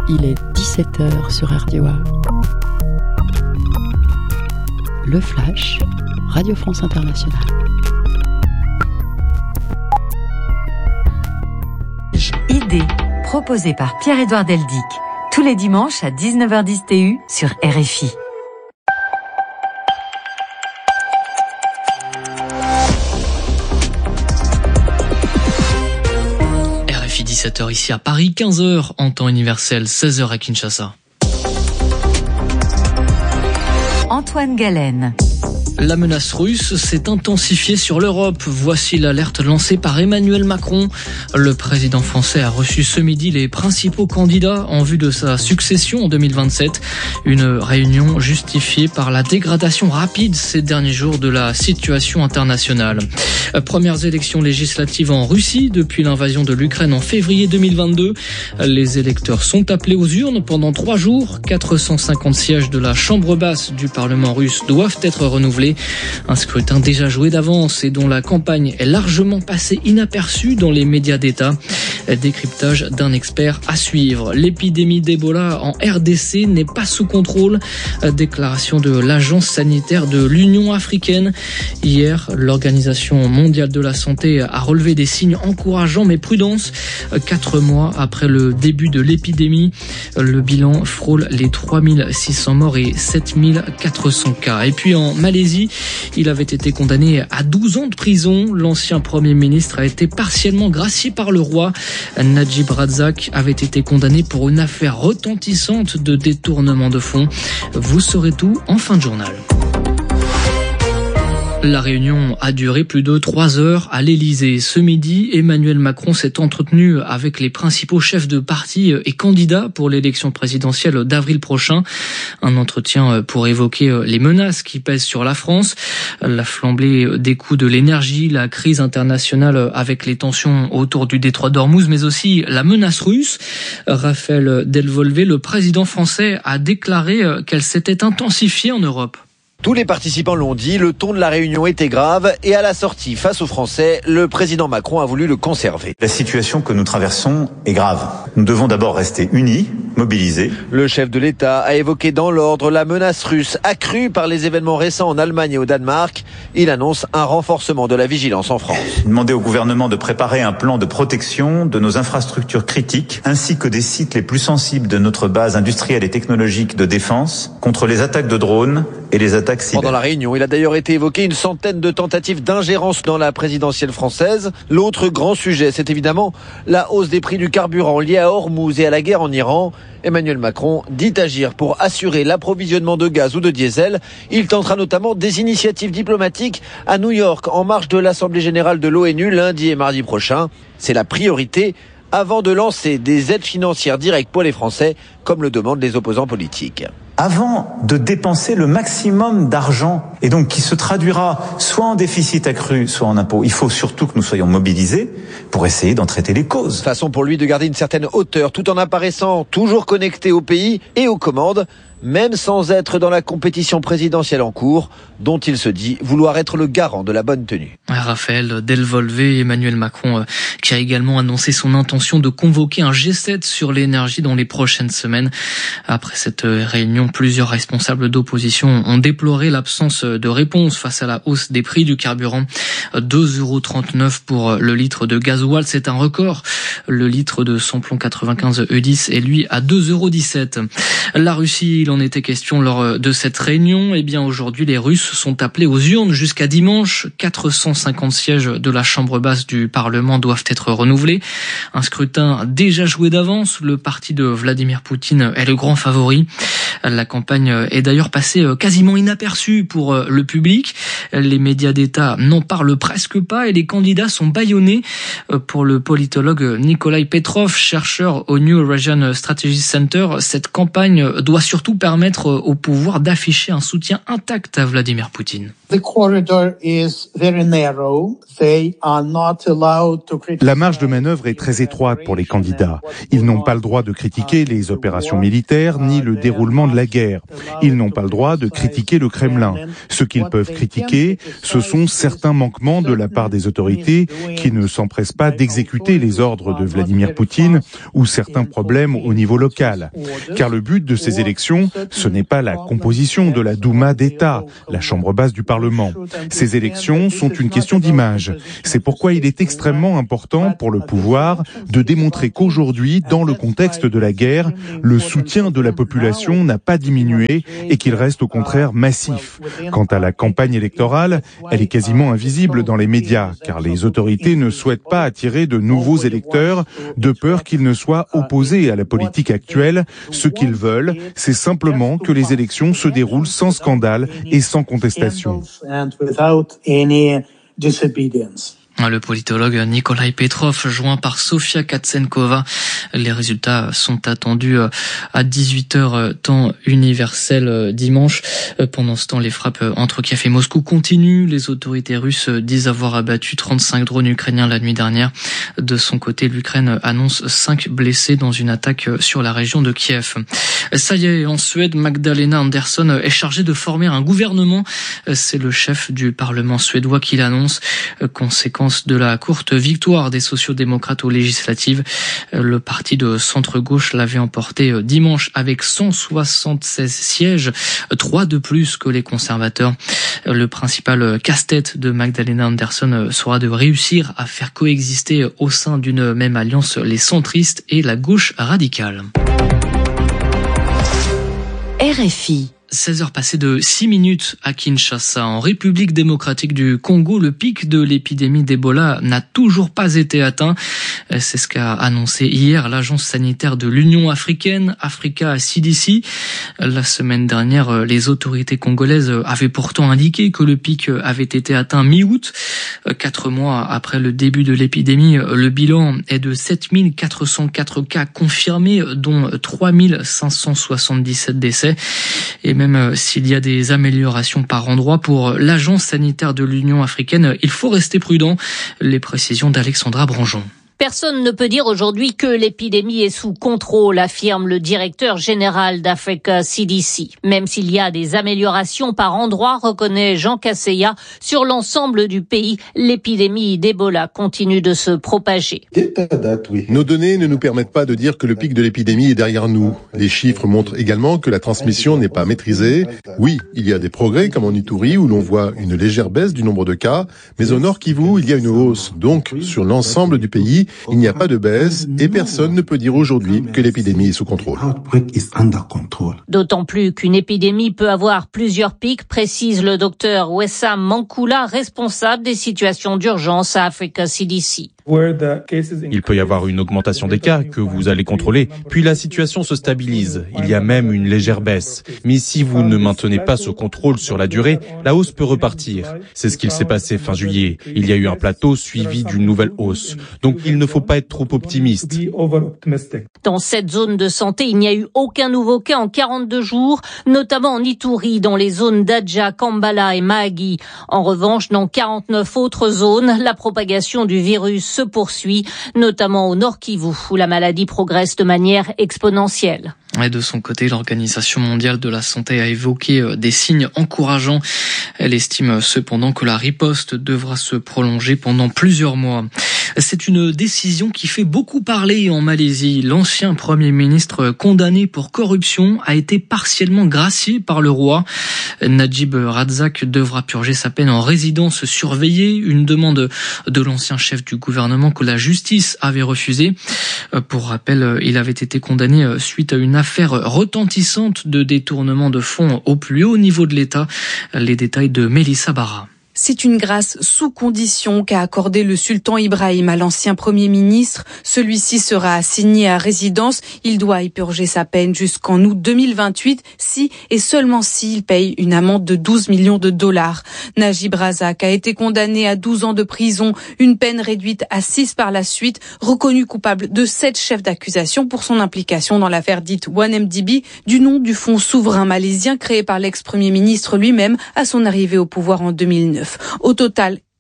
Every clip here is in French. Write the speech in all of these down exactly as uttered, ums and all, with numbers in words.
Il est dix-sept heures sur R D O A. Le Flash, Radio France Internationale. Idée, proposée par Pierre-Édouard Deldic, tous les dimanches à dix-neuf heures dix T U sur R F I. R F I dix-sept heures ici à Paris, quinze heures en temps universel, seize heures à Kinshasa. Antoine Galen. La menace russe s'est intensifiée sur l'Europe. Voici l'alerte lancée par Emmanuel Macron. Le président français a reçu ce midi les principaux candidats en vue de sa succession en deux mille vingt-sept. Une réunion justifiée par la dégradation rapide ces derniers jours de la situation internationale. Premières élections législatives en Russie depuis l'invasion de l'Ukraine en février deux mille vingt-deux. Les électeurs sont appelés aux urnes pendant trois jours. quatre cent cinquante sièges de la Chambre basse du Parlement russe doivent être renouvelés. Un scrutin déjà joué d'avance et dont la campagne est largement passée inaperçue dans les médias d'État. Décryptage d'un expert à suivre. L'épidémie d'Ebola en R D C n'est pas sous contrôle. Déclaration de l'Agence sanitaire de l'Union africaine. Hier, l'Organisation mondiale de la santé a relevé des signes encourageants mais prudence. Quatre mois après le début de l'épidémie, le bilan frôle les trois mille six cents morts et sept mille quatre cents cas. Et puis en Malaisie, il avait été condamné à douze ans de prison. L'ancien Premier ministre a été partiellement gracié par le roi. Najib Razak avait été condamné pour une affaire retentissante de détournement de fonds. Vous saurez tout en fin de journal. La réunion a duré plus de trois heures à l'Élysée. Ce midi, Emmanuel Macron s'est entretenu avec les principaux chefs de parti et candidats pour l'élection présidentielle d'avril prochain. Un entretien pour évoquer les menaces qui pèsent sur la France, la flambée des coûts de l'énergie, la crise internationale avec les tensions autour du détroit d'Ormuz, mais aussi la menace russe. Raphaël Delvolvé, le président français, a déclaré qu'elle s'était intensifiée en Europe. Tous les participants l'ont dit, le ton de la réunion était grave et à la sortie face aux Français, le président Macron a voulu le conserver. La situation que nous traversons est grave. Nous devons d'abord rester unis, mobilisés. Le chef de l'État a évoqué dans l'ordre la menace russe accrue par les événements récents en Allemagne et au Danemark. Il annonce un renforcement de la vigilance en France. Demander au gouvernement de préparer un plan de protection de nos infrastructures critiques ainsi que des sites les plus sensibles de notre base industrielle et technologique de défense contre les attaques de drones et les attaques cyber. Pendant la réunion, il a d'ailleurs été évoqué une centaine de tentatives d'ingérence dans la présidentielle française. L'autre grand sujet, c'est évidemment la hausse des prix du carburant liée à Ormuz et à la guerre en Iran. Emmanuel Macron dit agir pour assurer l'approvisionnement de gaz ou de diesel. Il tentera notamment des initiatives diplomatiques à New York en marge de l'Assemblée générale de l'ONU lundi et mardi prochain. C'est la priorité avant de lancer des aides financières directes pour les Français, comme le demandent les opposants politiques. Avant de dépenser le maximum d'argent, et donc qui se traduira soit en déficit accru, soit en impôts, il faut surtout que nous soyons mobilisés pour essayer d'en traiter les causes. Façon pour lui de garder une certaine hauteur tout en apparaissant toujours connecté au pays et aux commandes, même sans être dans la compétition présidentielle en cours, dont il se dit vouloir être le garant de la bonne tenue. Raphaël Delvolvé, Emmanuel Macron, euh, qui a également annoncé son intention de convoquer un G sept sur l'énergie dans les prochaines semaines. Après cette réunion, plusieurs responsables d'opposition ont déploré l'absence de réponse face à la hausse des prix du carburant. deux euros trente-neuf pour le litre de gasoil, c'est un record. Le litre de samplon quatre-vingt-quinze E dix est lui à deux euros dix-sept. La Russie, il en était question lors de cette réunion. Eh bien, aujourd'hui, les Russes sont appelés aux urnes jusqu'à dimanche. quatre cent cinquante sièges de la Chambre basse du Parlement doivent être renouvelés. Un scrutin déjà joué d'avance. Le parti de Vladimir Poutine est le grand favori. La campagne est d'ailleurs passée quasiment inaperçue pour le public. Les médias d'État n'en parlent presque pas et les candidats sont bâillonnés. Pour le politologue Nikolai Petrov, chercheur au New Eurasian Strategy Center, cette campagne doit surtout permettre au pouvoir d'afficher un soutien intact à Vladimir Poutine. La marge de manœuvre est très étroite pour les candidats. Ils n'ont pas le droit de critiquer les opérations militaires ni le déroulement de de la guerre. Ils n'ont pas le droit de critiquer le Kremlin. Ce qu'ils peuvent critiquer, ce sont certains manquements de la part des autorités qui ne s'empressent pas d'exécuter les ordres de Vladimir Poutine ou certains problèmes au niveau local. Car le but de ces élections, ce n'est pas la composition de la Douma d'État, la chambre basse du Parlement. Ces élections sont une question d'image. C'est pourquoi il est extrêmement important pour le pouvoir de démontrer qu'aujourd'hui, dans le contexte de la guerre, le soutien de la population n'a pas diminué et qu'il reste au contraire massif. Quant à la campagne électorale, elle est quasiment invisible dans les médias, car les autorités ne souhaitent pas attirer de nouveaux électeurs de peur qu'ils ne soient opposés à la politique actuelle. Ce qu'ils veulent, c'est simplement que les élections se déroulent sans scandale et sans contestation. Le politologue Nikolai Petrov, joint par Sofia Katsenkova. Les résultats sont attendus à dix-huit heures temps universel dimanche. Pendant ce temps, les frappes entre Kiev et Moscou continuent. Les autorités russes disent avoir abattu trente-cinq drones ukrainiens la nuit dernière. De son côté, l'Ukraine annonce cinq blessés dans une attaque sur la région de Kiev. Ça y est, en Suède, Magdalena Andersson est chargée de former un gouvernement. C'est le chef du Parlement suédois qui l'annonce. Conséquence de la courte victoire des sociaux-démocrates aux législatives. Le parti de centre-gauche l'avait emporté dimanche avec cent soixante-seize sièges, trois de plus que les conservateurs. Le principal casse-tête de Magdalena Andersson sera de réussir à faire coexister au sein d'une même alliance les centristes et la gauche radicale. R F I. seize heures passées de six minutes à Kinshasa. En République démocratique du Congo, le pic de l'épidémie d'Ebola n'a toujours pas été atteint. C'est ce qu'a annoncé hier l'agence sanitaire de l'Union africaine, Africa C D C. La semaine dernière, les autorités congolaises avaient pourtant indiqué que le pic avait été atteint mi-août. Quatre mois après le début de l'épidémie, le bilan est de sept mille quatre cent quatre cas confirmés, dont trois mille cinq cent soixante-dix-sept décès. Et même s'il y a des améliorations par endroits pour l'agence sanitaire de l'Union africaine, il faut rester prudent. Les précisions d'Alexandra Branjon. Personne ne peut dire aujourd'hui que l'épidémie est sous contrôle, affirme le directeur général d'Africa C D C. Même s'il y a des améliorations par endroits, reconnaît Jean Kasseya, sur l'ensemble du pays, l'épidémie d'Ebola continue de se propager. Nos données ne nous permettent pas de dire que le pic de l'épidémie est derrière nous. Les chiffres montrent également que la transmission n'est pas maîtrisée. Oui, il y a des progrès comme en Ituri où l'on voit une légère baisse du nombre de cas, mais au Nord Kivu, il y a une hausse. Donc, sur l'ensemble du pays, il n'y a pas de baisse et personne ne peut dire aujourd'hui que l'épidémie est sous contrôle. D'autant plus qu'une épidémie peut avoir plusieurs pics, précise le docteur Wessam Mankula, responsable des situations d'urgence à Africa C D C. Il peut y avoir une augmentation des cas que vous allez contrôler, puis la situation se stabilise. Il y a même une légère baisse. Mais si vous ne maintenez pas ce contrôle sur la durée, la hausse peut repartir. C'est ce qu'il s'est passé fin juillet. Il y a eu un plateau suivi d'une nouvelle hausse. Donc il ne faut pas être trop optimiste. Dans cette zone de santé, il n'y a eu aucun nouveau cas en quarante-deux jours, notamment en Ituri, dans les zones d'Adja, Kambala et Mahagi. En revanche, dans quarante-neuf autres zones, la propagation du virus se poursuit, notamment au Nord Kivu, où la maladie progresse de manière exponentielle. Et de son côté, l'Organisation mondiale de la santé a évoqué des signes encourageants. Elle estime cependant que la riposte devra se prolonger pendant plusieurs mois. C'est une décision qui fait beaucoup parler en Malaisie. L'ancien Premier ministre condamné pour corruption a été partiellement gracié par le roi. Najib Razak devra purger sa peine en résidence surveillée, une demande de l'ancien chef du gouvernement que la justice avait refusée. Pour rappel, il avait été condamné suite à une affaire retentissante de détournement de fonds au plus haut niveau de l'État. Les détails de Mélissa Barra. C'est une grâce sous condition qu'a accordé le sultan Ibrahim à l'ancien Premier ministre. Celui-ci sera assigné à résidence. Il doit y purger sa peine jusqu'en août deux mille vingt-huit, si et seulement s'il paye une amende de douze millions de dollars. Najib Razak a été condamné à douze ans de prison, une peine réduite à six par la suite, reconnu coupable de sept chefs d'accusation pour son implication dans l'affaire dite one M D B, du nom du fonds souverain malaisien créé par l'ex-premier ministre lui-même à son arrivée au pouvoir en deux mille neuf. Au total,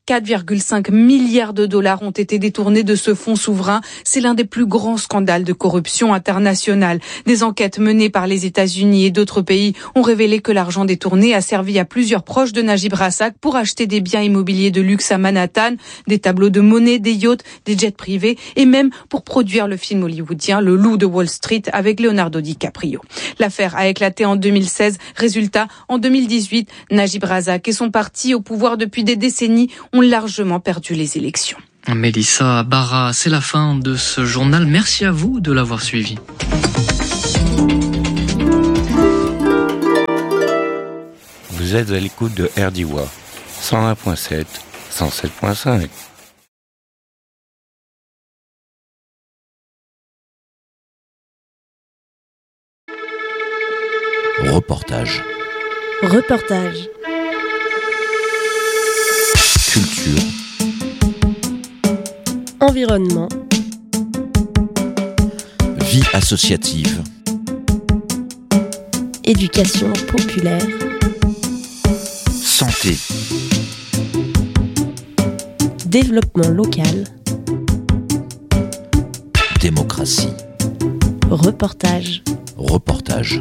quatre virgule cinq milliards de dollars ont été détournés de ce fonds souverain. C'est l'un des plus grands scandales de corruption internationale. Des enquêtes menées par les États-Unis et d'autres pays ont révélé que l'argent détourné a servi à plusieurs proches de Najib Razak pour acheter des biens immobiliers de luxe à Manhattan, des tableaux de monnaie, des yachts, des jets privés et même pour produire le film hollywoodien Le Loup de Wall Street avec Leonardo DiCaprio. L'affaire a éclaté en deux mille seize. Résultat, en deux mille dix-huit, Najib Razak et son parti au pouvoir depuis des décennies ont largement perdu les élections. Mélissa Barra, c'est la fin de ce journal. Merci à vous de l'avoir suivi. Vous êtes à l'écoute de R D W A, cent un virgule sept, cent sept virgule cinq. Reportage. Reportage. Culture. Environnement. Vie associative. Éducation populaire. Santé. Développement local. Démocratie. Reportage. Reportage.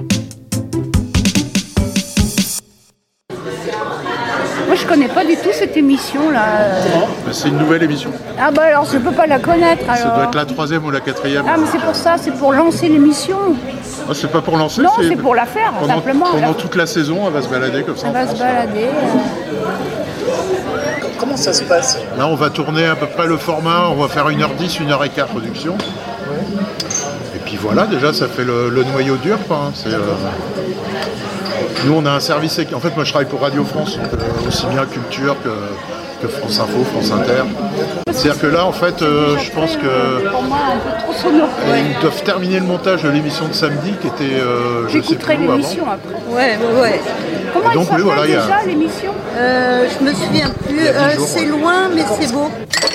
Moi, je connais pas du tout cette émission-là. Comment ? C'est une nouvelle émission. Ah bah alors, je peux pas la connaître, alors. Ça doit être la troisième ou la quatrième. Ah, mais c'est pour ça, c'est pour lancer l'émission. Ah, c'est pas pour lancer, non, c'est... c'est pour la faire, pendant, simplement. Pendant alors. toute la saison, elle va se balader comme ça. Elle va se balader. Comment ça se passe ? Là, on va tourner à peu près le format, on va faire une heure dix, une heure quinze production. Ouais. Et puis voilà, déjà, ça fait le, le noyau dur, quoi. Hein. C'est, euh... Nous, on a un service... En fait, moi, je travaille pour Radio France, donc, euh, aussi bien Culture que, que France Info, France Inter. C'est-à-dire que là, en fait, euh, je pense que... Pour moi, un peu trop sonore. Ouais. Ils doivent terminer le montage de l'émission de samedi, qui était... Euh, J'écouterai l'émission avant. après. Ouais, ouais, ouais. Comment donc, elle s'appelle oui, voilà, déjà, a... l'émission euh, Je me souviens plus. Euh, jours, c'est ouais. loin, mais c'est beau.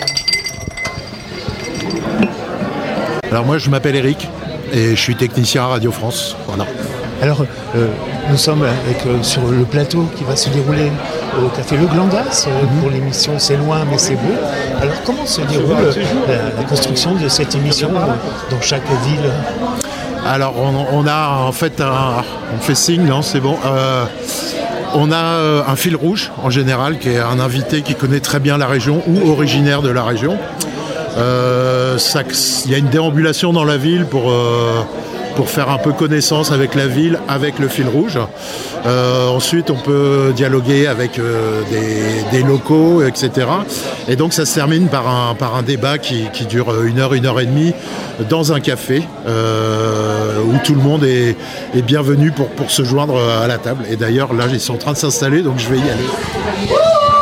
Alors moi, je m'appelle Eric et je suis technicien à Radio France. Voilà. Alors, euh, nous sommes avec, euh, sur le plateau qui va se dérouler au Café Le Glandas euh, mmh. pour l'émission C'est loin mais c'est beau. Alors, comment se déroule euh, la, la construction de cette émission euh, dans chaque ville ? Alors, on, on a en fait un... On fait signe, non, c'est bon. Euh, on a un fil rouge, en général, qui est un invité qui connaît très bien la région ou originaire de la région. Euh, ça, il y a une déambulation dans la ville pour... Euh, pour faire un peu connaissance avec la ville, avec le fil rouge. Euh, ensuite, on peut dialoguer avec euh, des, des locaux, et cetera. Et donc, ça se termine par un, par un débat qui, qui dure une heure, une heure et demie dans un café euh, où tout le monde est, est bienvenu pour, pour se joindre à la table. Et d'ailleurs, là, ils sont en train de s'installer, donc je vais y aller.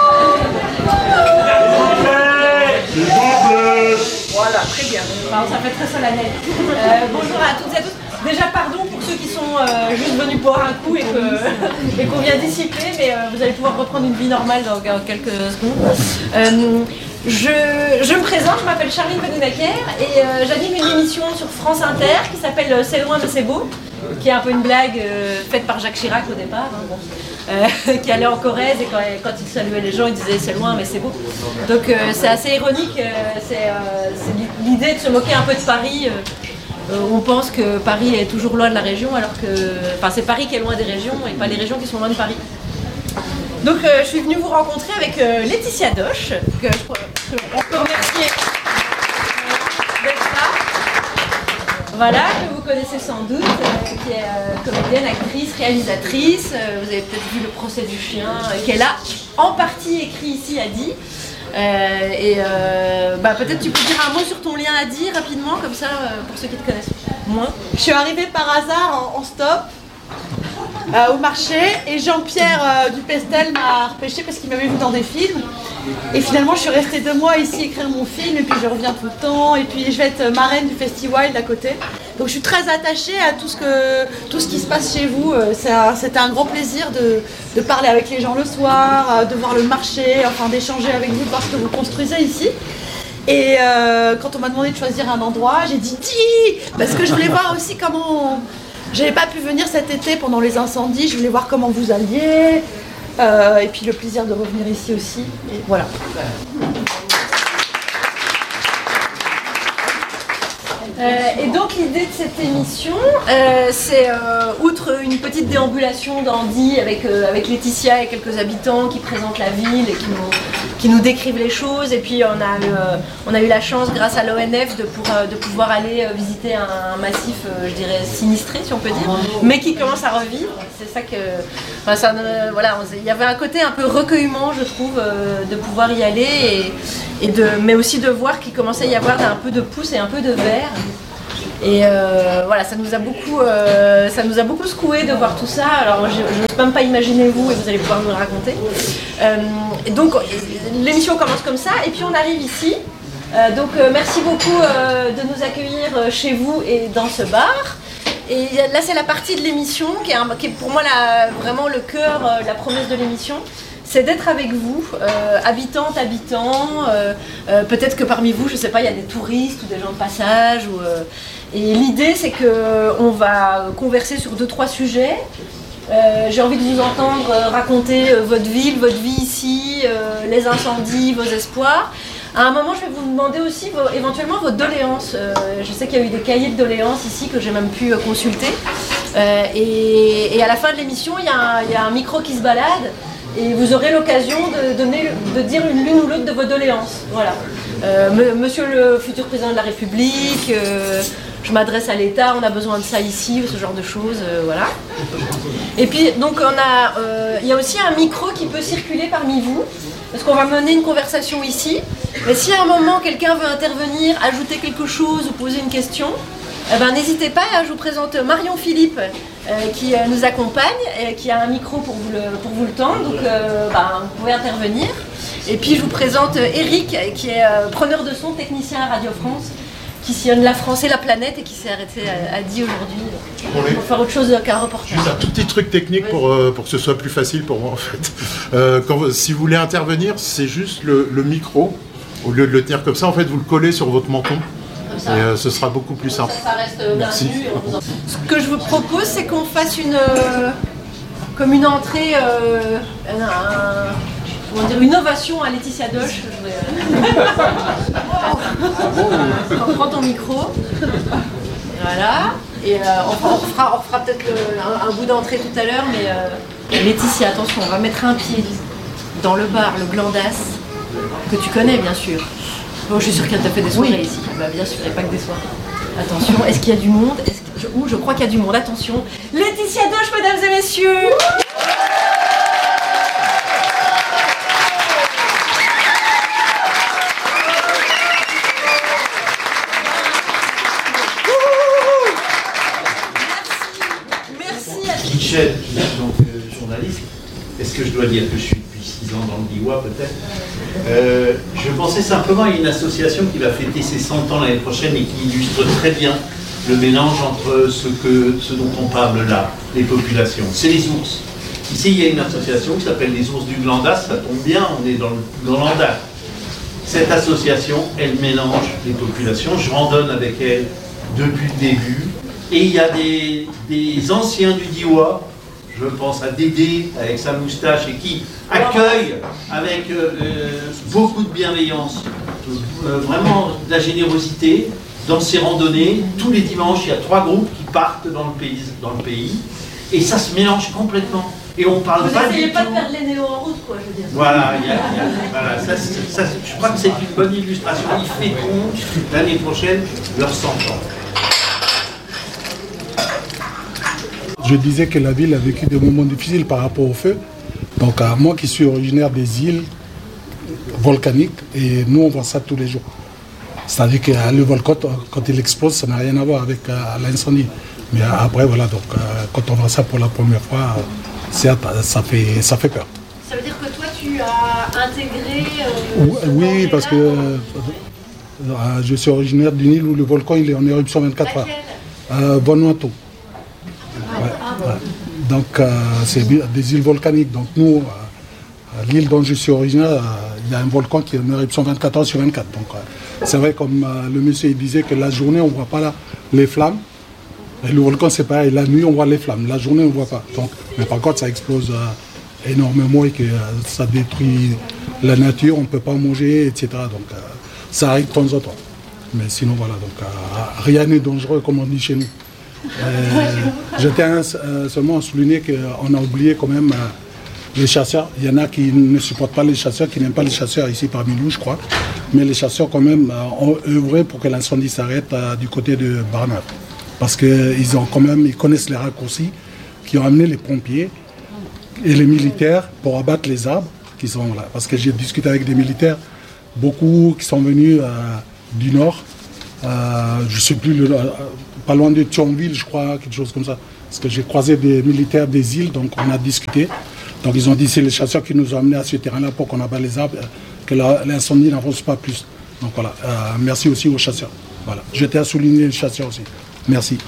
Voilà, très bien. Alors, ça fait très solennel. Euh, bonjour à toutes et à tous. Déjà, pardon pour ceux qui sont euh, juste venus boire un coup et, que, et qu'on vient dissiper, mais euh, vous allez pouvoir reprendre une vie normale dans, dans quelques secondes. Euh, je, je me présente, je m'appelle Charline Benounaker et euh, j'anime une émission sur France Inter qui s'appelle C'est loin mais c'est beau, qui est un peu une blague euh, faite par Jacques Chirac au départ. Hein, bon. Euh, qui allait en Corrèze et quand, quand il saluait les gens, il disait c'est loin mais c'est beau. Donc euh, c'est assez ironique, euh, c'est, euh, c'est l'idée de se moquer un peu de Paris. Euh, euh, on pense que Paris est toujours loin de la région, alors que enfin, c'est Paris qui est loin des régions et pas les régions qui sont loin de Paris. Donc euh, je suis venue vous rencontrer avec euh, Laetitia Doche, que je, que on peut remercier euh, d'être là. Voilà, que vous connaissez sans doute, euh, qui est euh, comédienne, actrice, réalisatrice. Euh, vous avez peut-être vu Le procès du chien, euh, qu'elle a en partie écrit ici à Die. Euh, et euh, bah, peut-être tu peux dire un mot sur ton lien à Die rapidement, comme ça, euh, pour ceux qui te connaissent moins. Je suis arrivée par hasard en, en stop euh, au marché et Jean-Pierre euh, Dupestel m'a repêché parce qu'il m'avait vu dans des films. Et finalement, je suis restée deux mois ici écrire mon film et puis je reviens tout le temps. Et puis je vais être marraine du Festival d'à côté. Donc je suis très attachée à tout ce, que, tout ce qui se passe chez vous. C'est un, c'était un grand plaisir de, de parler avec les gens le soir, de voir le marché, enfin d'échanger avec vous, de voir ce que vous construisez ici. Et euh, quand on m'a demandé de choisir un endroit, j'ai dit Die, parce que je voulais voir aussi comment... J'avais pas pu venir cet été pendant les incendies, je voulais voir comment vous alliez. Euh, et puis le plaisir de revenir ici aussi. Et voilà. Euh, et donc l'idée de cette émission, euh, c'est euh, outre une petite déambulation d'Andy avec, euh, avec Laetitia et quelques habitants qui présentent la ville et qui nous, qui nous décrivent les choses. Et puis on a eu, euh, on a eu la chance grâce à l'O N F de, pour, euh, de pouvoir aller euh, visiter un, un massif, euh, je dirais, sinistré si on peut dire, mais qui commence à revivre. C'est ça que... Enfin, ça, euh, voilà, il y avait un côté un peu recueillement, je trouve, euh, de pouvoir y aller, et, et de, mais aussi de voir qu'il commençait à y avoir un peu de pouce et un peu de verre. Et euh, voilà, ça nous a beaucoup, euh, ça nous a beaucoup secoué de voir tout ça. Alors je ne peux même pas imaginer vous, et vous allez pouvoir nous le raconter. Euh, et donc l'émission commence comme ça, et puis on arrive ici. Euh, donc euh, merci beaucoup euh, de nous accueillir chez vous et dans ce bar. Et là c'est la partie de l'émission qui est, un, qui est pour moi la, vraiment le cœur, euh, la promesse de l'émission. C'est d'être avec vous, euh, habitantes, habitants, euh, euh, peut-être que parmi vous, je ne sais pas, il y a des touristes ou des gens de passage. Ou, euh, et l'idée, c'est qu'on va converser sur deux, trois sujets. Euh, j'ai envie de vous entendre raconter euh, votre ville, votre vie ici, euh, les incendies, vos espoirs. À un moment, je vais vous demander aussi vos, éventuellement vos doléances. Euh, je sais qu'il y a eu des cahiers de doléances ici que j'ai même pu euh, consulter. Euh, et, et à la fin de l'émission, il y, y a un micro qui se balade. Et vous aurez l'occasion de, donner, de dire l'une ou l'autre de vos doléances. Voilà. Euh, monsieur le futur président de la République, euh, je m'adresse à l'État, on a besoin de ça ici, ce genre de choses, euh, voilà. Et puis, donc, on a, euh, il y a aussi un micro qui peut circuler parmi vous, parce qu'on va mener une conversation ici. Mais si à un moment, quelqu'un veut intervenir, ajouter quelque chose ou poser une question, eh ben, n'hésitez pas, je vous présente Marion Philippe euh, qui euh, nous accompagne, et qui a un micro pour vous le, pour vous le tendre, donc euh, ben, vous pouvez intervenir. Et puis je vous présente Eric qui est euh, preneur de son, technicien à Radio France, qui sillonne la France et la planète et qui s'est arrêté à, à Die aujourd'hui pour faire autre chose qu'un reportage. Juste un tout petit truc technique pour, euh, pour que ce soit plus facile pour moi en fait. Euh, quand, si vous voulez intervenir, c'est juste le, le micro, au lieu de le tenir comme ça, en fait vous le collez sur votre menton. Et euh, ce sera beaucoup plus simple. Ça, ça reste Merci. Ce que je vous propose, c'est qu'on fasse une, euh, comme une entrée, euh, un, un, comment dire, une ovation à Laetitia Doche. On prend ton micro. Voilà. Et euh, on, on refera, on refera peut-être un, un bout d'entrée tout à l'heure, mais euh, Laetitia, attention, on va mettre un pied dans le bar, le Glandas, que tu connais bien sûr. Bon, je suis sûre qu'elle t'a fait des soirées oui. ici. Bah, bien sûr, il n'y a pas que des soirées. Attention, est-ce qu'il y a du monde est-ce que... je... Ouh, je crois qu'il y a du monde. Attention. Laetitia Doche, mesdames et messieurs. Merci. Merci à Michel, je suis donc euh, journaliste. Est-ce que je dois dire que je suis depuis six ans dans le Diois peut-être euh, Je pensais simplement à une association qui va fêter ses cent ans l'année prochaine et qui illustre très bien le mélange entre ce, que, ce dont on parle là, les populations. C'est les ours. Ici, il y a une association qui s'appelle les ours du Glandas, ça tombe bien, on est dans le Glandas. Cette association, elle mélange les populations, je randonne avec elle depuis le début, et il y a des, des anciens du Diois, je pense à Dédé avec sa moustache et qui accueille avec euh, beaucoup de bienveillance, euh, vraiment de la générosité dans ces randonnées. Tous les dimanches, il y a trois groupes qui partent dans le pays, dans le pays et ça se mélange complètement. Et on parle Vous pas n'essayez du pas tout... de perdre les néos en route, quoi, je veux dire. Voilà, il y a, il y a, voilà ça, ça, je crois que c'est une bonne illustration. Ils fêteront l'année prochaine leurs cent ans. Je disais que la ville a vécu des moments difficiles par rapport au feu. Donc euh, moi qui suis originaire des îles volcaniques, et nous on voit ça tous les jours. C'est-à-dire que euh, le volcan, quand il explose, ça n'a rien à voir avec euh, l'incendie. Mais euh, après, voilà, donc euh, quand on voit ça pour la première fois, euh, certes, ça fait, ça fait peur. Ça veut dire que toi tu as intégré... Euh, oui, oui parce que euh, euh, je suis originaire d'une île où le volcan il est en éruption vingt-quatre heures. Euh, Vanuatu. Ouais, ouais. Donc euh, c'est des îles volcaniques. Donc nous, euh, l'île dont je suis originaire, euh, il y a un volcan qui est en éruption vingt-quatre heures sur vingt-quatre. Donc euh, c'est vrai comme euh, le monsieur il disait que la journée on ne voit pas là, les flammes. Et le volcan c'est pareil, la nuit on voit les flammes, la journée on ne voit pas. Donc, mais par contre ça explose euh, énormément et que euh, ça détruit la nature, on ne peut pas manger, et cetera. Donc euh, ça arrive de temps en temps. Mais sinon voilà, donc euh, rien n'est dangereux comme on dit chez nous. Euh, je tiens euh, seulement à souligner qu'on a oublié quand même euh, les chasseurs. Il y en a qui ne supportent pas les chasseurs, qui n'aiment pas les chasseurs ici parmi nous, je crois. Mais les chasseurs quand même euh, ont œuvré pour que l'incendie s'arrête euh, du côté de Barnave. Parce qu'ils ont quand même, ils connaissent les raccourcis qui ont amené les pompiers et les militaires pour abattre les arbres qui sont là. Parce que j'ai discuté avec des militaires, beaucoup qui sont venus euh, du nord, euh, je ne sais plus, le, euh, pas loin de Thionville, je crois, quelque chose comme ça. Parce que j'ai croisé des militaires des îles, donc on a discuté. Donc ils ont dit c'est les chasseurs qui nous ont amenés à ce terrain-là pour qu'on abatte les arbres, que la, l'incendie n'avance pas plus. Donc voilà, euh, merci aussi aux chasseurs. Voilà. Je tiens à souligner les chasseurs aussi. Merci.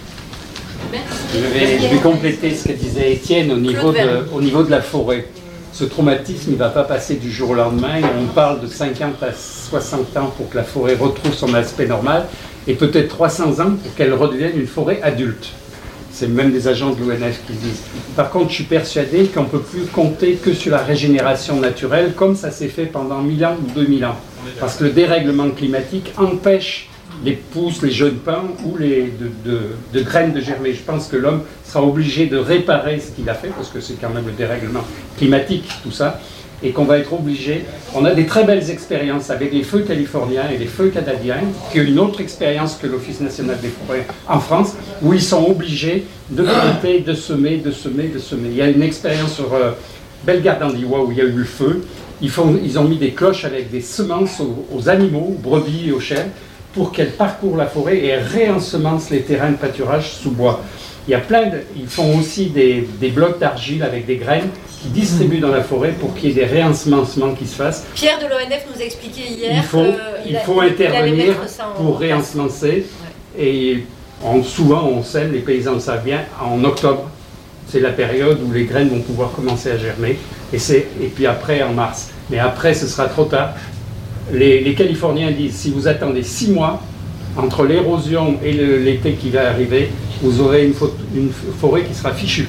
Je vais, je vais compléter ce que disait Étienne au niveau, de, au niveau de la forêt. Ce traumatisme ne va pas passer du jour au lendemain. On parle de cinquante à soixante ans pour que la forêt retrouve son aspect normal et peut-être trois cents ans pour qu'elle redevienne une forêt adulte. C'est même des agents de l'O N F qui le disent. Par contre, je suis persuadé qu'on ne peut plus compter que sur la régénération naturelle comme ça s'est fait pendant mille ans ou deux mille ans. Parce que le dérèglement climatique empêche les pousses, les jeunes pins ou les de, de, de graines de germer. Je pense que l'homme sera obligé de réparer ce qu'il a fait, parce que c'est quand même le dérèglement climatique, tout ça, et qu'on va être obligé. On a des très belles expériences avec les feux californiens et les feux canadiens, qui est une autre expérience que l'Office national des forêts en France, où ils sont obligés de planter, de semer, de semer, de semer. Il y a une expérience sur euh, Bellegarde-en-Diois où il y a eu le feu. Ils, font, ils ont mis des cloches avec des semences aux, aux animaux, aux brebis et aux chèvres, pour qu'elles parcourent la forêt et réensemencent les terrains de pâturage sous bois. Il y a plein de, ils font aussi des, des blocs d'argile avec des graines qui distribuent dans la forêt pour qu'il y ait des réensemencements qui se fassent. Pierre de l'O N F nous a expliqué hier il faut, il a, faut il intervenir en pour réensemencer. Ouais. Et on, souvent on sème, les paysans le savent bien, en octobre. C'est la période où les graines vont pouvoir commencer à germer. Et, c'est, et puis après en mars. Mais après ce sera trop tard. Les, les Californiens disent, si vous attendez six mois, entre l'érosion et le, l'été qui va arriver, vous aurez une, faute, une forêt qui sera fichue.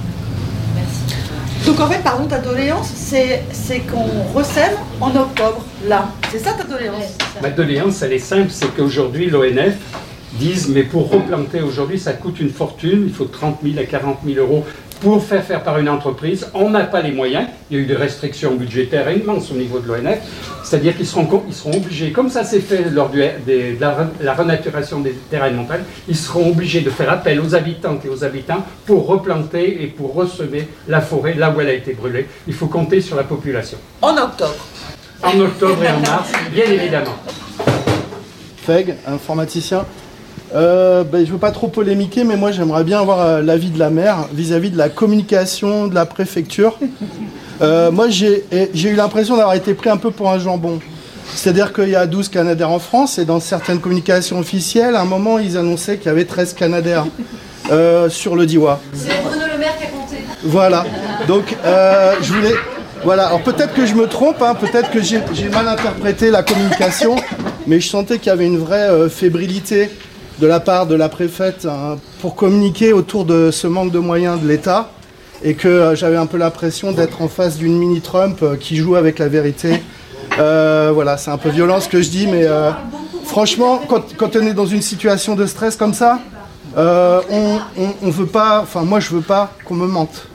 Merci. Donc en fait, pardon, ta doléance, c'est, c'est qu'on ressème en octobre, là. C'est ça ta doléance? Ouais, ma doléance, elle est simple, c'est qu'aujourd'hui, l'O N F disent, mais pour replanter aujourd'hui, ça coûte une fortune, il faut trente mille à quarante mille euros pour faire faire par une entreprise. On n'a pas les moyens, il y a eu des restrictions budgétaires immenses au niveau de l'O N F, c'est-à-dire qu'ils seront, ils seront obligés, comme ça s'est fait lors du, des, de la, la renaturation des terrains de montagne, ils seront obligés de faire appel aux habitantes et aux habitants pour replanter et pour ressemer la forêt là où elle a été brûlée. Il faut compter sur la population. En octobre. En octobre et en mars, bien évidemment. Feg, informaticien. Euh, ben, je ne veux pas trop polémiquer, mais moi j'aimerais bien avoir euh, l'avis de la maire vis-à-vis de la communication de la préfecture. Euh, moi j'ai, j'ai eu l'impression d'avoir été pris un peu pour un jambon. C'est-à-dire qu'il y a douze Canadair en France et dans certaines communications officielles, à un moment ils annonçaient qu'il y avait treize Canadair euh, sur le Diois. C'est Bruno Le Maire qui a compté. Voilà, donc euh, je voulais... Voilà, alors peut-être que je me trompe, hein, peut-être que j'ai, j'ai mal interprété la communication, mais je sentais qu'il y avait une vraie euh, fébrilité de la part de la préfète hein, pour communiquer autour de ce manque de moyens de l'État et que euh, j'avais un peu l'impression d'être en face d'une mini-Trump euh, qui joue avec la vérité. Euh, voilà, c'est un peu violent ce que je dis, mais euh, franchement, quand, quand on est dans une situation de stress comme ça, euh, on, on, on veut pas, enfin moi je veux pas qu'on me mente.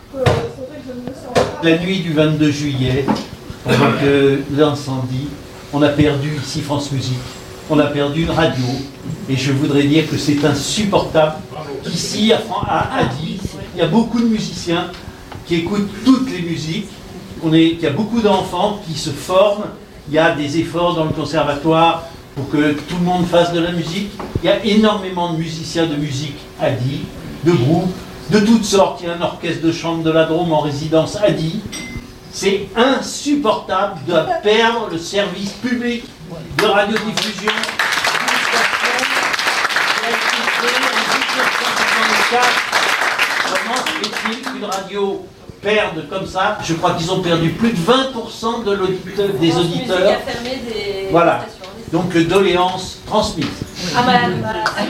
La nuit du vingt-deux juillet, pendant que l'incendie, on a perdu ici France Musique. On a perdu une radio, et je voudrais dire que c'est insupportable qu'ici, à, à, à Die, il y a beaucoup de musiciens qui écoutent toutes les musiques, on est, il y a beaucoup d'enfants qui se forment, il y a des efforts dans le conservatoire pour que tout le monde fasse de la musique, il y a énormément de musiciens de musique à Die, de groupes, de toutes sortes, il y a un orchestre de chambre de la Drôme en résidence à Die. C'est insupportable de perdre le service public de radiodiffusion. Comment se fait-il qu'une radio perde comme ça? Je crois qu'ils ont perdu plus de vingt pour cent de l'auditeur, des auditeurs. Des voilà. Donc doléance transmise. Ah,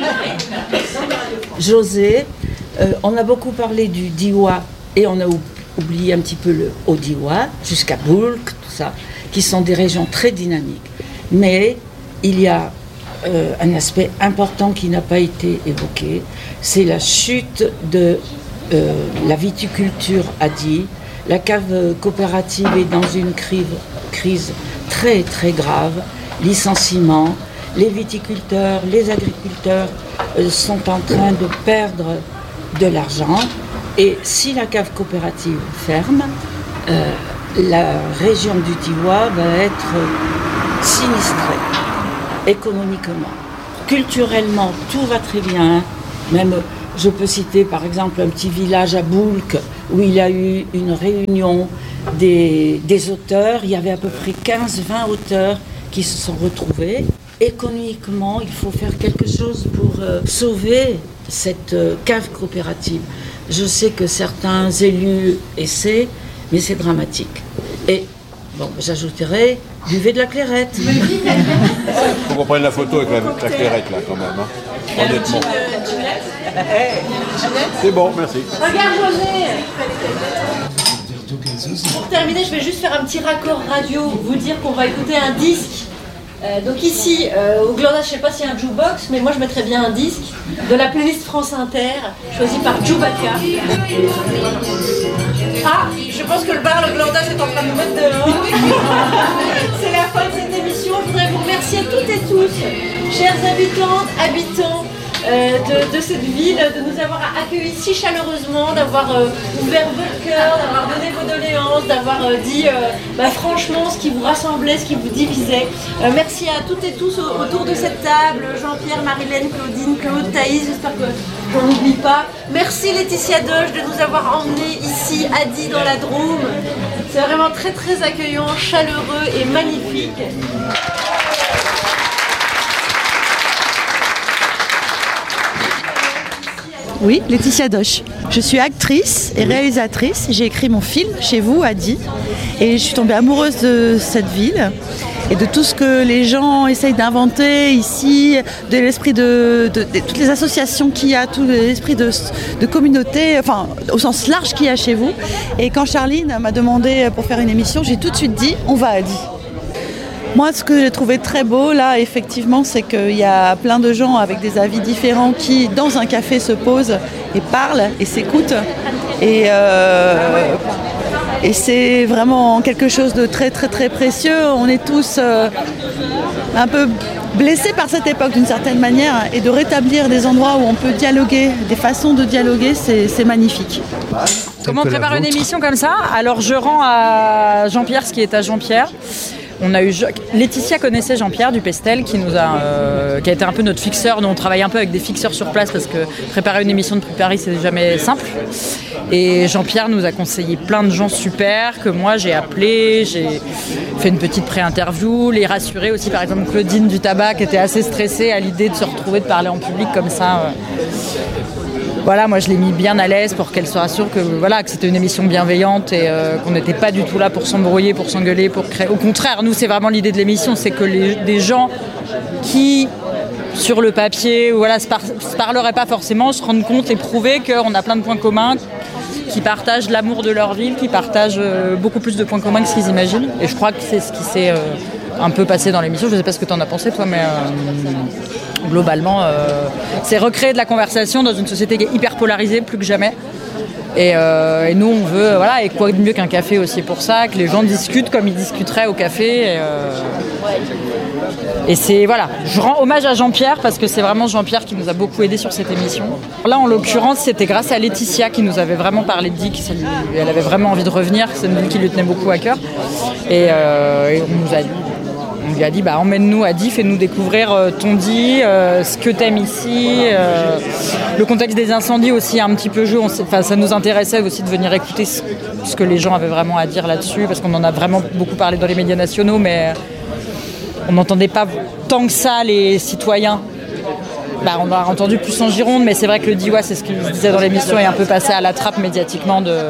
José, euh, on a beaucoup parlé du Diois et on a oublier un petit peu le Haut-Diois, jusqu'à Boulk, tout ça, qui sont des régions très dynamiques. Mais il y a euh, un aspect important qui n'a pas été évoqué, c'est la chute de euh, la viticulture à Die. La cave coopérative est dans une crise, crise très très grave, licenciement. Les viticulteurs, les agriculteurs euh, sont en train de perdre de l'argent. Et si la cave coopérative ferme, euh, la région du Diois va être sinistrée, économiquement. Culturellement, tout va très bien. Même, je peux citer par exemple un petit village à Boulk où il y a eu une réunion des, des auteurs. Il y avait à peu près quinze vingt auteurs qui se sont retrouvés. Économiquement, il faut faire quelque chose pour euh, sauver cette euh, cave coopérative. Je sais que certains élus essaient, mais c'est dramatique. Et, bon, j'ajouterai, buvez de la clairette. Faut qu'on prenne la photo avec la, la clairette, là, quand même. Hein. Honnêtement. C'est bon, merci. Regarde, José. Pour terminer, je vais juste faire un petit raccord radio, vous dire qu'on va écouter un disque. Euh, donc ici, euh, au Glandas, je ne sais pas s'il y a un jukebox, mais moi je mettrais bien un disque de la playlist France Inter, choisi par Djoubaka. Ah, je pense que le bar, le Glandas, est en train de nous mettre dehors. C'est la fin de cette émission. Je voudrais vous remercier toutes et tous, chers habitants, habitants euh, de, de cette ville, de nous avoir accueillis si chaleureusement, d'avoir euh, ouvert votre cœur, d'avoir donné vos doléances, d'avoir euh, dit euh, bah, franchement ce qui vous rassemblait, ce qui vous divisait. Euh, merci à toutes et tous autour de cette table, Jean-Pierre, Marilène, Claudine, Claude, Thaïs, j'espère que j'en oublie pas. Merci Laetitia Doge de nous avoir emmenés ici à Die dans la Drôme. C'est vraiment très très accueillant, chaleureux et magnifique. Oui, Laetitia Doche. Je suis actrice et réalisatrice. J'ai écrit mon film chez vous à Die et je suis tombée amoureuse de cette ville et de tout ce que les gens essayent d'inventer ici, de l'esprit de, de, de toutes les associations qu'il y a, tout l'esprit de, de communauté, enfin au sens large qu'il y a chez vous. Et quand Charline m'a demandé pour faire une émission, j'ai tout de suite dit on va à Die. Moi, ce que j'ai trouvé très beau, là, effectivement, c'est qu'il y a plein de gens avec des avis différents qui, dans un café, se posent et parlent et s'écoutent. Et, euh, et c'est vraiment quelque chose de très, très, très précieux. On est tous euh, un peu blessés par cette époque, d'une certaine manière. Et de rétablir des endroits où on peut dialoguer, des façons de dialoguer, c'est, c'est magnifique. Comment on prépare une émission comme ça ? Alors, je rends à Jean-Pierre ce qui est à Jean-Pierre. On a eu Laetitia connaissait Jean-Pierre du Pestel qui nous a euh, qui a été un peu notre fixeur. Nous on travaille un peu avec des fixeurs sur place parce que préparer une émission de Prix Paris c'est jamais simple. Et Jean-Pierre nous a conseillé plein de gens super que moi j'ai appelé, j'ai fait une petite pré-interview, les rassurer aussi, par exemple Claudine du Tabac qui était assez stressée à l'idée de se retrouver, de parler en public comme ça. Voilà, moi je l'ai mis bien à l'aise pour qu'elle soit sûre que, voilà, que c'était une émission bienveillante et euh, qu'on n'était pas du tout là pour s'embrouiller, pour s'engueuler, pour créer. Au contraire, nous c'est vraiment l'idée de l'émission, c'est que les, des gens qui, sur le papier, voilà, se, par, se parleraient pas forcément, se rendent compte et prouver qu'on a plein de points communs, qui partagent l'amour de leur ville, qui partagent euh, beaucoup plus de points communs que ce qu'ils imaginent. Et je crois que c'est ce qui s'est euh, un peu passé dans l'émission. Je ne sais pas ce que tu en as pensé toi, mais euh, globalement, euh, c'est recréer de la conversation dans une société qui est hyper polarisée, plus que jamais. Et, euh, et nous, on veut, voilà, et quoi de mieux qu'un café aussi pour ça, que les gens discutent comme ils discuteraient au café. Et, euh, et c'est, voilà, je rends hommage à Jean-Pierre parce que c'est vraiment Jean-Pierre qui nous a beaucoup aidé sur cette émission. Là, en l'occurrence, c'était grâce à Laetitia qui nous avait vraiment parlé de Die, elle avait vraiment envie de revenir, c'est une ville qui lui tenait beaucoup à cœur. Et, euh, et on nous a dit, on lui a dit, bah, emmène-nous à Die, fais-nous découvrir euh, ton Die, euh, ce que t'aimes ici. Euh, le contexte des incendies aussi un petit peu joué. On ça nous intéressait aussi de venir écouter ce, ce que les gens avaient vraiment à dire là-dessus, parce qu'on en a vraiment beaucoup parlé dans les médias nationaux, mais on n'entendait pas tant que ça les citoyens. Bah, on a entendu plus en Gironde, mais c'est vrai que le Diois, c'est ce qu'il se disait dans l'émission, est un peu passé à la trappe médiatiquement de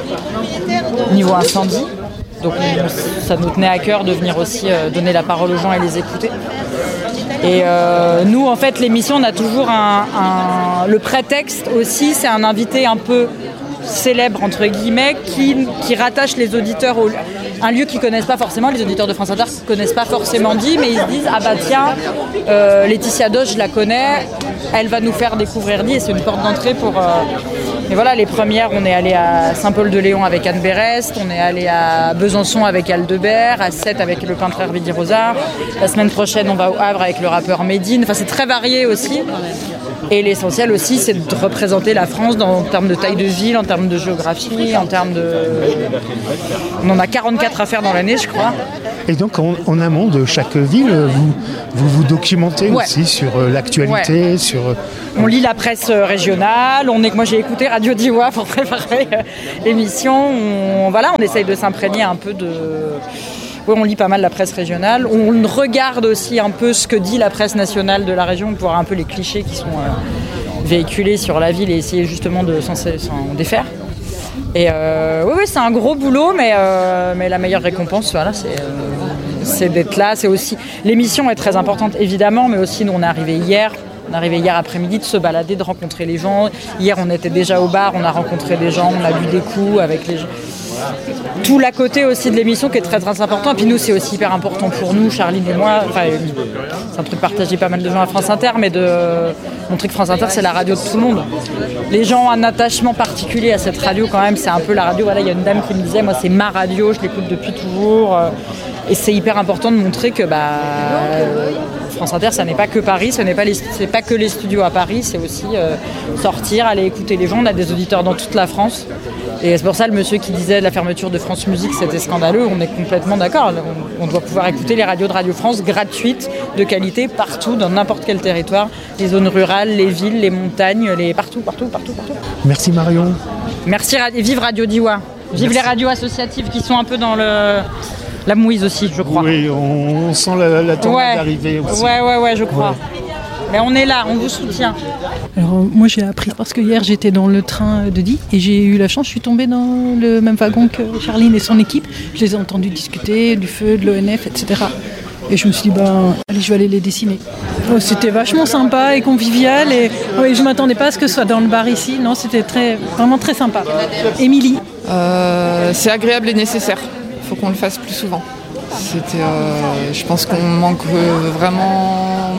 niveau incendie. Donc ça nous tenait à cœur de venir aussi euh, donner la parole aux gens et les écouter. Et euh, nous, en fait, l'émission, on a toujours un, un... Le prétexte aussi, c'est un invité un peu célèbre, entre guillemets, qui, qui rattache les auditeurs au un lieu qu'ils ne connaissent pas forcément. Les auditeurs de France Inter ne connaissent pas forcément dit, mais ils se disent « Ah bah tiens, euh, Laetitia Doche, je la connais, elle va nous faire découvrir dit » et c'est une porte d'entrée pour... Euh... Et voilà, les premières, on est allé à Saint-Paul-de-Léon avec Anne Berest, on est allé à Besançon avec Aldebert, à Sète avec le peintre Hervé Di Rosa. La semaine prochaine, on va au Havre avec le rappeur Médine. Enfin, c'est très varié aussi. Et l'essentiel aussi, c'est de représenter la France dans, en termes de taille de ville, en termes de géographie, en termes de... On en a quarante-quatre à faire dans l'année, je crois. Et donc, en, en amont de chaque ville, vous vous, vous documentez ouais. aussi sur euh, l'actualité, ouais. sur... Euh... On lit la presse régionale, on est, moi j'ai écouté Radio Diois pour préparer euh, l'émission. On, voilà, on essaye de s'imprégner un peu de... Oui, on lit pas mal la presse régionale. On regarde aussi un peu ce que dit la presse nationale de la région pour voir un peu les clichés qui sont euh, véhiculés sur la ville et essayer justement de s'en, s'en défaire. Et euh, oui, oui, c'est un gros boulot, mais, euh, mais la meilleure récompense, voilà, c'est, euh, c'est d'être là. C'est aussi... L'émission est très importante, évidemment, mais aussi nous, on est arrivé hier. On est arrivé hier après-midi de se balader, de rencontrer les gens. Hier, on était déjà au bar, on a rencontré des gens, on a bu des coups avec les gens. Tout l'à côté aussi de l'émission qui est très très important. Et puis nous, c'est aussi hyper important pour nous, Charline et moi. Enfin, c'est un truc partagé pas mal de gens à France Inter, mais de montrer que France Inter, c'est la radio de tout le monde. Les gens ont un attachement particulier à cette radio quand même. C'est un peu la radio. Voilà, il y a une dame qui me disait, moi, c'est ma radio, je l'écoute depuis toujours. Et c'est hyper important de montrer que bah, France Inter, ça n'est pas que Paris, ce n'est pas, les, c'est pas que les studios à Paris, c'est aussi euh, sortir, aller écouter les gens. On a des auditeurs dans toute la France. Et c'est pour ça le monsieur qui disait la fermeture de France Musique, c'était scandaleux. On est complètement d'accord. On, on doit pouvoir écouter les radios de Radio France gratuites, de qualité, partout, dans n'importe quel territoire. Les zones rurales, les villes, les montagnes, les partout, partout, partout, partout. Merci Marion. Merci et vive Radio Diois. Vive Merci. Les radios associatives qui sont un peu dans le... La mouise aussi, je crois. Oui, on sent la, la tendance ouais. d'arriver aussi. Ouais, ouais, ouais, je crois. Ouais. Mais on est là, on vous soutient. Alors moi j'ai appris parce que hier j'étais dans le train de Die et j'ai eu la chance, je suis tombée dans le même wagon que Charline et son équipe. Je les ai entendus discuter du feu, de l'O N F, et cetera. Et je me suis dit, ben, allez, je vais aller les dessiner. Oh, c'était vachement sympa et convivial. Et oui, je ne m'attendais pas à ce que ce soit dans le bar ici. Non, c'était très, vraiment très sympa. Émilie euh, C'est agréable et nécessaire. Il faut qu'on le fasse plus souvent. C'était, euh, je pense qu'on manque vraiment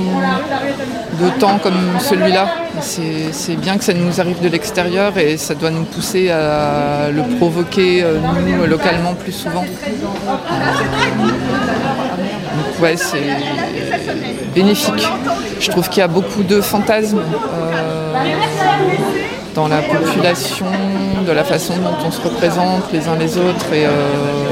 de temps comme celui-là. C'est, c'est bien que ça nous arrive de l'extérieur et ça doit nous pousser à le provoquer, euh, nous, localement, plus souvent. Euh, donc ouais, c'est bénéfique. Je trouve qu'il y a beaucoup de fantasmes euh, dans la population, de la façon dont on se représente les uns les autres. Et, euh,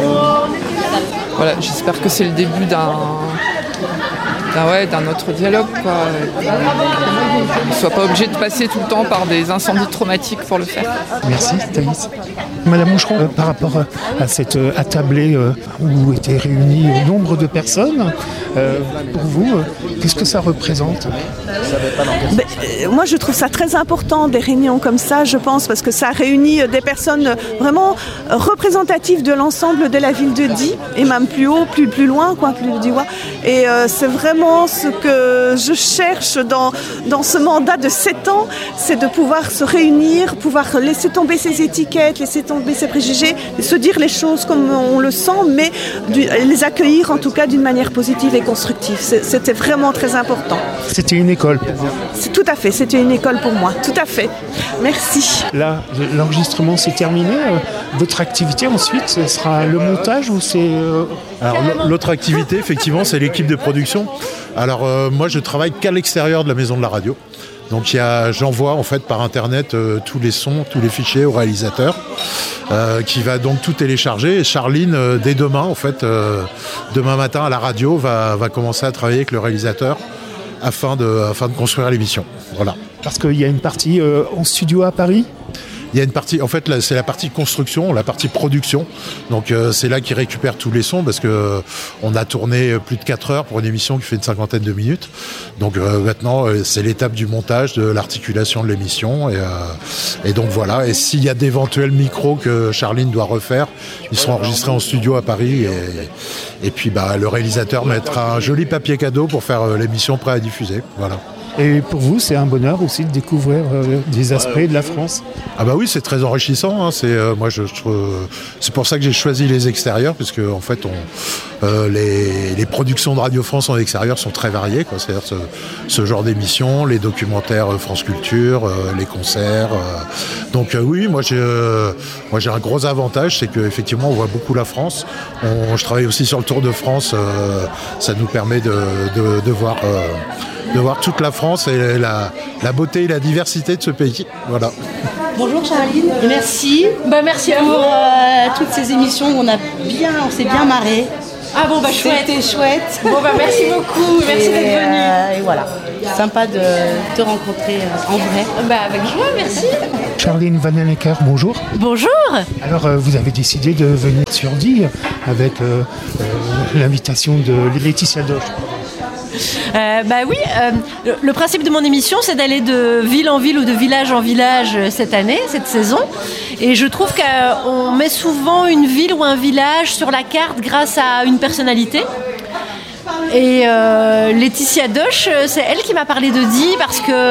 Voilà, j'espère que c'est le début d'un, d'un, ouais, d'un autre dialogue, quoi. On ne soit pas obligé de passer tout le temps par des incendies traumatiques pour le faire. Merci, Thaïs. Madame Moucheron, euh, par rapport à cette euh, attablée euh, où étaient réunis nombre de personnes, euh, pour vous, euh, qu'est-ce que ça représente ? Ben, euh, moi, je trouve ça très important, des réunions comme ça, je pense, parce que ça réunit des personnes vraiment représentatives de l'ensemble de la ville de Die, et même plus haut, plus, plus loin, quoi, plus du Diois. Et euh, c'est vraiment ce que je cherche dans, dans ce mandat de sept ans, c'est de pouvoir se réunir, pouvoir laisser tomber ces étiquettes, laisser tomber ces préjugés, se dire les choses comme on le sent, mais du, les accueillir en tout cas d'une manière positive et constructive. C'est, c'était vraiment très important. C'était une école pour vous ? C'est, tout à fait, c'était une école pour moi, tout à fait. Merci. Là, l'enregistrement s'est terminé. Votre activité ensuite, ce sera le montage ou c'est... Euh... Alors l'autre activité, effectivement, c'est l'équipe de production. Alors euh, moi, je travaille qu'à l'extérieur de la maison de la radio. Donc il y a, j'envoie en fait par internet euh, tous les sons, tous les fichiers au réalisateur, euh, qui va donc tout télécharger. Et Charline, euh, dès demain, en fait, euh, demain matin à la radio, va, va commencer à travailler avec le réalisateur afin de, afin de construire l'émission. Voilà. Parce qu'il y a une partie euh, en studio à Paris ? Il y a une partie, en fait, là, c'est la partie construction, la partie production. Donc, euh, c'est là qu'ils récupèrent tous les sons parce que euh, on a tourné plus de quatre heures pour une émission qui fait une cinquantaine de minutes. Donc, euh, maintenant, euh, c'est l'étape du montage, de l'articulation de l'émission. Et, euh, et donc, voilà. Et s'il y a d'éventuels micros que Charline doit refaire, ils seront enregistrés en studio à Paris. Et, et puis, bah, le réalisateur mettra un joli papier cadeau pour faire euh, l'émission prêt à diffuser. Voilà. Et pour vous, c'est un bonheur aussi de découvrir euh, des aspects de la France. Ah bah oui, c'est très enrichissant. Hein. C'est euh, moi, je, je, c'est pour ça que j'ai choisi les extérieurs, parce que en fait, on, euh, les, les productions de Radio France en extérieur sont très variées, quoi. C'est-à-dire ce, ce genre d'émissions, les documentaires France Culture, euh, les concerts. Euh. Donc euh, oui, moi j'ai, euh, moi j'ai un gros avantage, c'est qu'effectivement, on voit beaucoup la France. On, je travaille aussi sur le Tour de France. Euh, ça nous permet de, de, de voir. Euh, de voir toute la France et la, la beauté et la diversité de ce pays. Voilà. Bonjour Charline, merci. Bah, merci pour euh, toutes ces émissions où on a bien, on s'est bien marré. Ah bon bah chouette. C'était chouette. Bon bah merci beaucoup, merci et, d'être venu. Euh, et voilà, sympa de te rencontrer euh, en vrai. Bah avec joie, merci. Charline Vanhoenacker, bonjour. Bonjour. Alors euh, vous avez décidé de venir sur Die avec euh, euh, l'invitation de Laetitia Doche. Euh, bah oui, euh, le, le principe de mon émission, c'est d'aller de ville en ville ou de village en village cette année, cette saison. Et je trouve qu'on met souvent une ville ou un village sur la carte grâce à une personnalité. Et euh, Laetitia Doche, c'est elle qui m'a parlé de Die parce qu'elle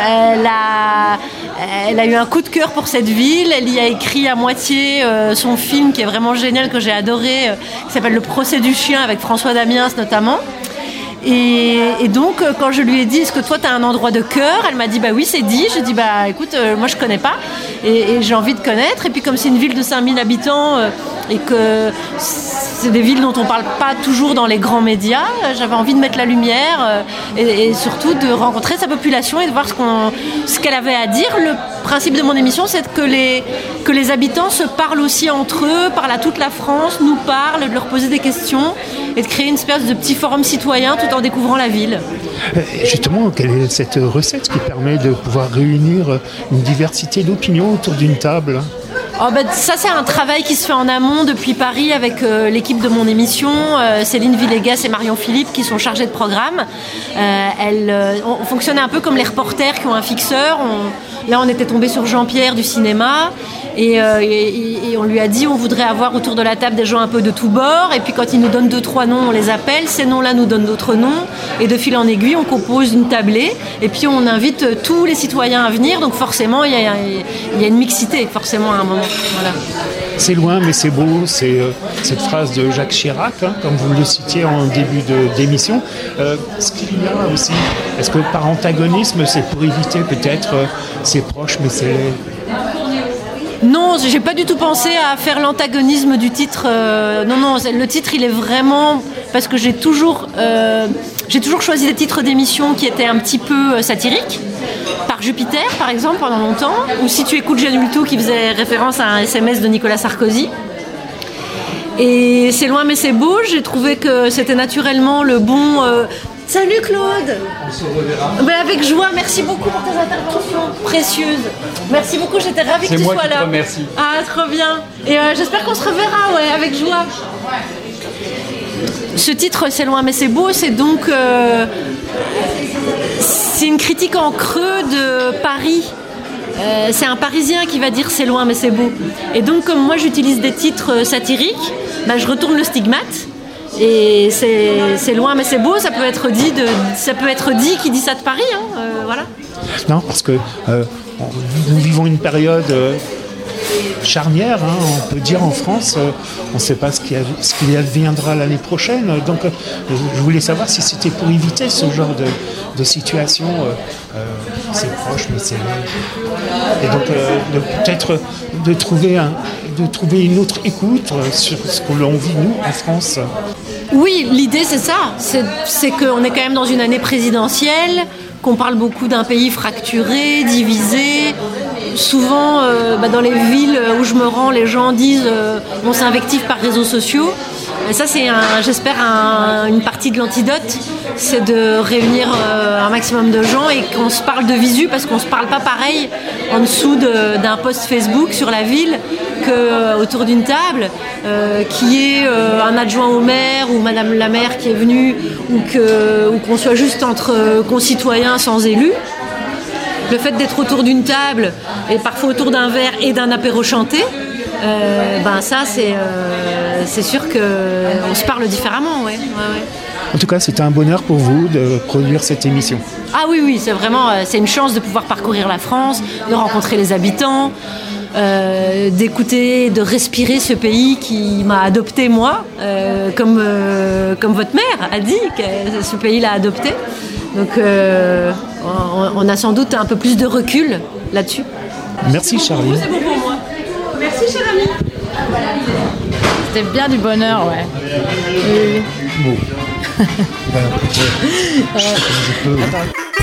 a, elle a eu un coup de cœur pour cette ville. Elle y a écrit à moitié euh, son film qui est vraiment génial, que j'ai adoré, euh, qui s'appelle Le procès du chien avec François Damiens notamment. Et, et donc, quand je lui ai dit, est-ce que toi, tu as un endroit de cœur ? Elle m'a dit, bah oui, c'est Die. Je dis, bah écoute, euh, moi, je connais pas. Et, et j'ai envie de connaître. Et puis, comme c'est une ville de cinq mille habitants euh, et que c'est des villes dont on parle pas toujours dans les grands médias, euh, j'avais envie de mettre la lumière euh, et, et surtout de rencontrer sa population et de voir ce, qu'on, ce qu'elle avait à dire. Le principe de mon émission, c'est que les, que les habitants se parlent aussi entre eux, parlent à toute la France, nous parlent, de leur poser des questions et de créer une espèce de petit forum citoyen tout en découvrant la ville. Justement, quelle est cette recette qui permet de pouvoir réunir une diversité d'opinions autour d'une table ? Oh bah, ça, c'est un travail qui se fait en amont depuis Paris avec euh, l'équipe de mon émission, euh, Céline Villegas et Marion Philippe, qui sont chargées de programme. Euh, elles, euh, on fonctionnait un peu comme les reporters qui ont un fixeur. On, là, on était tombé sur Jean-Pierre du cinéma et, euh, et, et on lui a dit on voudrait avoir autour de la table des gens un peu de tous bords. Et puis quand il nous donne deux, trois noms, on les appelle. Ces noms-là nous donnent d'autres noms. Et de fil en aiguille, on compose une tablée. Et puis on invite tous les citoyens à venir. Donc forcément, il y a, il y a une mixité, forcément, à un moment. Voilà. C'est loin, mais c'est beau. C'est euh, cette phrase de Jacques Chirac, hein, comme vous le citiez en début de, d'émission. Euh, ce qu'il y a aussi, est-ce que par antagonisme, c'est pour éviter peut-être euh, ses proches, mais c'est... Non, j'ai pas du tout pensé à faire l'antagonisme du titre. Euh, non, non, le titre, il est vraiment... Parce que j'ai toujours, euh, j'ai toujours choisi des titres d'émissions qui étaient un petit peu satiriques. Par Jupiter, par exemple, pendant longtemps. Ou Si tu écoutes Janulto, qui faisait référence à un S M S de Nicolas Sarkozy. Et C'est loin mais c'est beau. J'ai trouvé que c'était naturellement le bon... Euh... Salut Claude. On se reverra. Ben avec joie, merci beaucoup pour tes interventions précieuses. Merci beaucoup, j'étais ravie c'est que tu moi sois qui là. Te remercie. Ah, trop bien. Et euh, j'espère qu'on se reverra, ouais, avec joie. Ce titre, C'est loin mais c'est beau, c'est donc... Euh... C'est une critique en creux de Paris. Euh, c'est un Parisien qui va dire c'est loin mais c'est beau. Et donc comme moi j'utilise des titres satiriques, bah, je retourne le stigmate. Et c'est, c'est loin mais c'est beau, ça peut être dit, de, ça peut être dit qui dit ça de Paris. Hein, euh, voilà. Non, parce que euh, nous vivons une période... Euh, charnière, hein, on peut dire en France, euh, on ne sait pas ce qui, a, ce qui adviendra l'année prochaine. Donc euh, je voulais savoir si c'était pour éviter ce genre de, de situation, euh, euh, c'est proche, mais c'est... Et donc euh, de, peut-être de trouver, un, de trouver une autre écoute sur ce que l'on vit, nous, en France. Oui, l'idée c'est ça, c'est, c'est qu'on est quand même dans une année présidentielle, qu'on parle beaucoup d'un pays fracturé, divisé. Souvent, euh, bah dans les villes où je me rends, les gens disent euh, on s'invective par réseaux sociaux. Et ça, c'est, un, j'espère, un, une partie de l'antidote, c'est de réunir euh, un maximum de gens et qu'on se parle de visu, parce qu'on ne se parle pas pareil en dessous de, d'un post Facebook sur la ville qu'autour euh, d'une table, euh, qui est euh, un adjoint au maire ou madame la maire qui est venue, ou, que, ou qu'on soit juste entre concitoyens sans élus. Le fait d'être autour d'une table et parfois autour d'un verre et d'un apéro chanté, euh, ben ça c'est, euh, c'est sûr qu'on se parle différemment. Ouais. Ouais, ouais. En tout cas, c'était un bonheur pour vous de produire cette émission. Ah oui, oui, c'est vraiment euh, c'est une chance de pouvoir parcourir la France, de rencontrer les habitants, euh, d'écouter, de respirer ce pays qui m'a adopté moi, euh, comme, euh, comme votre mère a dit que ce pays l'a adopté. Donc euh, on, on a sans doute un peu plus de recul là-dessus. Merci Charline. C'est bon pour moi. Merci cher ami. C'était bien du bonheur, ouais. Oui, oui. Bon. Ben, je, je peux...